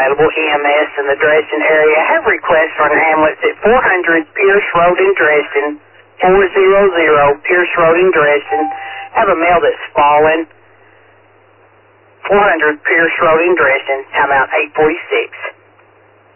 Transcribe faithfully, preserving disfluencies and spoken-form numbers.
available, E M S in the Dresden area. I have requests for an ambulance at four hundred Pierce Road in Dresden, four hundred Pierce Road in Dresden. I have a male that's fallen. four hundred Pierce Road in Dresden, time out eight forty-six.